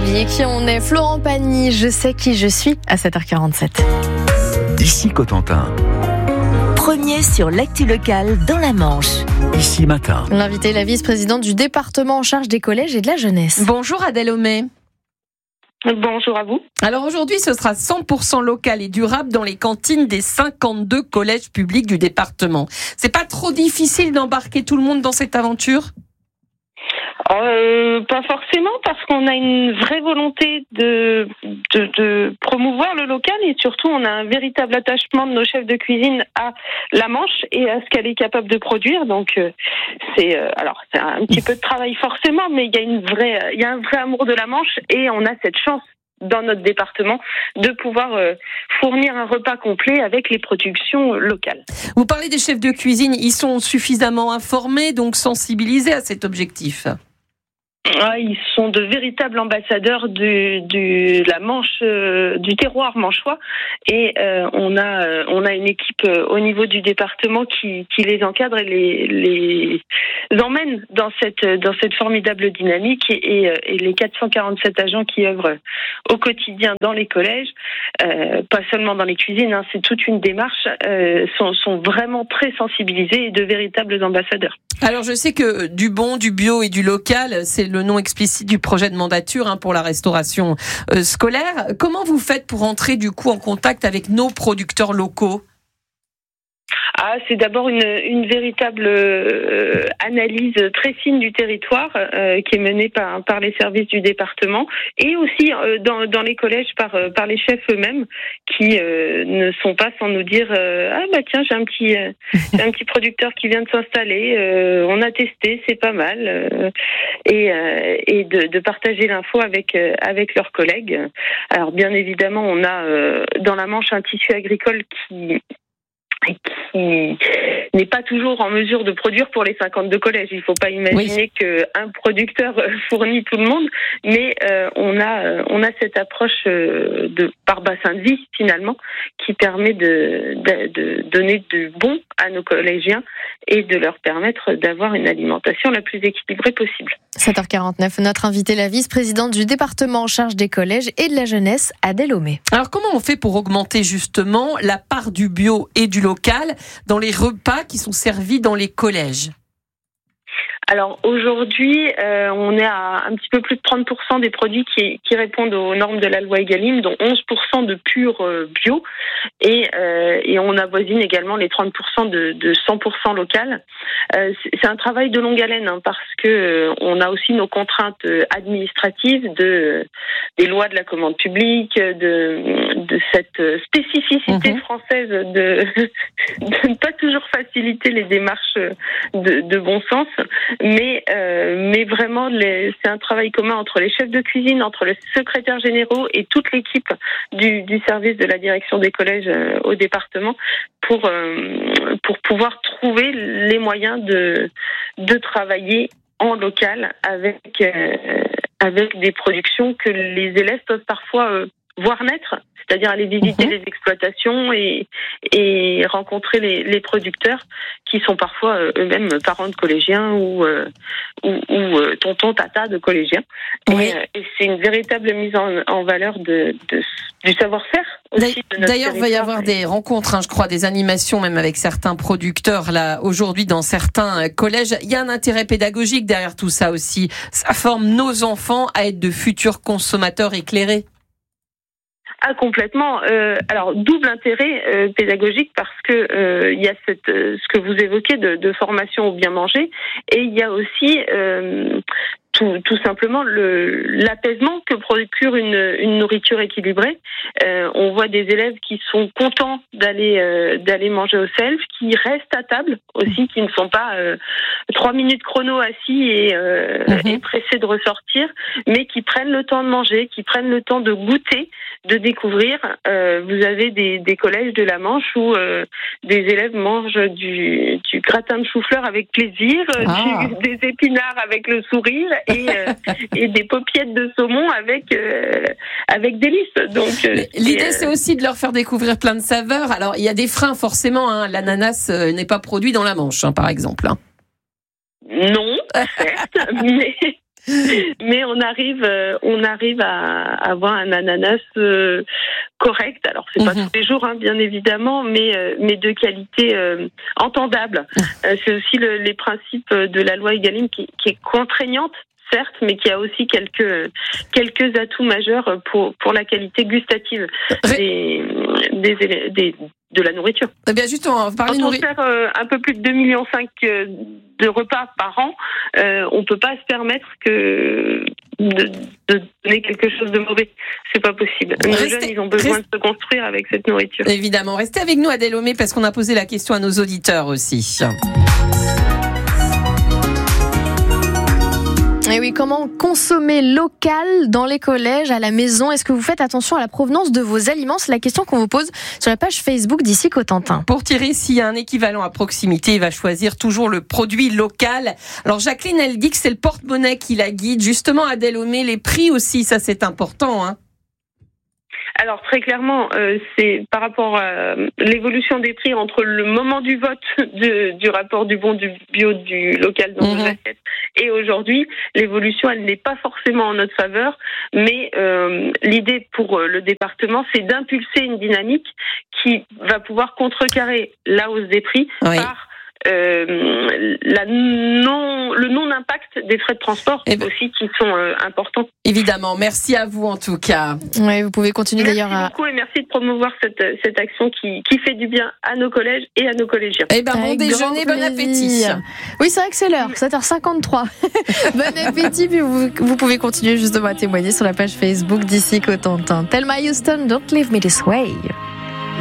oublier qui on est. Florent Pagny, je sais qui je suis à 7h47. Ici Cotentin. Premier sur l'actu locale dans la Manche. Ici Matin. L'invité est la vice-présidente du département en charge des collèges et de la jeunesse. Bonjour Adèle Homais. Bonjour à vous. Alors aujourd'hui, ce sera 100% local et durable dans les cantines des 52 collèges publics du département. C'est pas trop difficile d'embarquer tout le monde dans cette aventure ? Pas forcément, parce qu'on a une vraie volonté de promouvoir le local et surtout on a un véritable attachement de nos chefs de cuisine à la Manche et à ce qu'elle est capable de produire. Donc c'est un petit peu de travail forcément, mais il y a un vrai amour de la Manche et on a cette chance dans notre département de pouvoir fournir un repas complet avec les productions locales. Vous parlez des chefs de cuisine, ils sont suffisamment informés, donc sensibilisés à cet objectif. Ils sont de véritables ambassadeurs de la Manche, du terroir manchois, et on a une équipe au niveau du département qui les encadre et les emmène dans cette formidable dynamique et les 447 agents qui œuvrent au quotidien dans les collèges, pas seulement dans les cuisines, c'est toute une démarche, sont vraiment très sensibilisés et de véritables ambassadeurs. Alors je sais que du bon, du bio et du local, c'est le nom explicite du projet de mandature pour la restauration scolaire. Comment vous faites pour entrer du coup en contact avec nos producteurs locaux ? C'est d'abord une véritable analyse très fine du territoire qui est menée par les services du département et aussi dans les collèges par les chefs eux-mêmes qui ne sont pas sans nous dire tiens j'ai un petit producteur qui vient de s'installer, on a testé, c'est pas mal et de partager l'info avec leurs collègues. Alors bien évidemment on a dans la Manche un tissu agricole qui n'est pas toujours en mesure de produire pour les 52 collèges. Il ne faut pas imaginer qu'un producteur fournit tout le monde, mais on a cette approche par bassin de vie finalement qui permet de donner du bon à nos collégiens et de leur permettre d'avoir une alimentation la plus équilibrée possible. 7h49, notre invitée, la vice-présidente du département en charge des collèges et de la jeunesse, Adèle Homais. Alors comment on fait pour augmenter justement la part du bio et du local dans les repas qui sont servis dans les collèges ? Alors aujourd'hui, on est à un petit peu plus de 30% des produits qui répondent aux normes de la loi Egalim, dont 11% de pur bio, et on avoisine également les 30% de 100% local. C'est un travail de longue haleine parce que on a aussi nos contraintes administratives des lois de la commande publique, de cette spécificité française de ne pas toujours faciliter les démarches de bon sens. Mais vraiment, c'est un travail commun entre les chefs de cuisine, entre les secrétaires généraux et toute l'équipe du service de la direction des collèges au département pour pouvoir trouver les moyens de travailler en local avec des productions que les élèves peuvent parfois voir naître, c'est-à-dire aller visiter les exploitations et rencontrer les producteurs qui sont parfois eux-mêmes parents de collégiens ou tonton, tata de collégiens. Oui. Et c'est une véritable mise en valeur du savoir-faire aussi. D'ailleurs, il va y avoir des rencontres, je crois, des animations même avec certains producteurs là aujourd'hui dans certains collèges. Il y a un intérêt pédagogique derrière tout ça aussi. Ça forme nos enfants à être de futurs consommateurs éclairés. Complètement. Alors double intérêt pédagogique parce que il y a ce que vous évoquez de formation au bien manger et il y a aussi tout simplement l'apaisement que procure une nourriture équilibrée. On voit des élèves qui sont contents d'aller manger au self, qui restent à table aussi, qui ne sont pas 3 minutes chrono assis et pressés de ressortir, mais qui prennent le temps de manger, qui prennent le temps de goûter, de découvrir. Vous avez des collèges de la Manche où des élèves mangent du gratin de chou-fleur avec plaisir, des épinards avec le sourire et des paupiètes de saumon avec délice. Donc l'idée c'est aussi de leur faire découvrir plein de saveurs. Alors il y a des freins forcément, l'ananas n'est pas produit dans la Manche par exemple. Non, certes, Mais on arrive à avoir un ananas correct. Alors c'est pas tous les jours, hein, bien évidemment, mais de qualité entendable. C'est aussi les principes de la loi Egalim qui est contraignante, certes, mais qui a aussi quelques atouts majeurs pour la qualité gustative de la nourriture. Eh bien justement, quand on sert un peu plus de 2,5 millions de repas par an, on peut pas se permettre de donner quelque chose de mauvais. C'est pas possible. Nos jeunes, ils ont besoin de se construire avec cette nourriture. Évidemment. Restez avec nous, Adèle Homé, parce qu'on a posé la question à nos auditeurs aussi. Et oui, comment consommer local dans les collèges, à la maison? Est-ce que vous faites attention à la provenance de vos aliments? C'est la question qu'on vous pose sur la page Facebook d'Ici Cotentin. Pour Thierry, s'il y a un équivalent à proximité, il va choisir toujours le produit local. Alors Jacqueline, elle dit que c'est le porte-monnaie qui la guide. Justement, Adèle Homé, les prix aussi, ça c'est important, hein. Alors très clairement, c'est par rapport à l'évolution des prix entre le moment du vote du rapport du bon, du bio, du local dans nos assiettes et aujourd'hui, l'évolution elle n'est pas forcément en notre faveur, mais l'idée pour le département c'est d'impulser une dynamique qui va pouvoir contrecarrer la hausse des prix par le non-impact des frais de transport aussi qui sont importants. Évidemment, merci à vous en tout cas. Oui, vous pouvez continuer d'ailleurs Merci beaucoup et merci de promouvoir cette action qui fait du bien à nos collèges et à nos collégiens. Eh ben, bon déjeuner, bon appétit. Oui, c'est vrai que c'est l'heure, 7h53. Bon appétit, puis vous pouvez continuer justement à témoigner sur la page Facebook d'Ici Cotentin. Thelma Houston, Don't Leave Me This Way.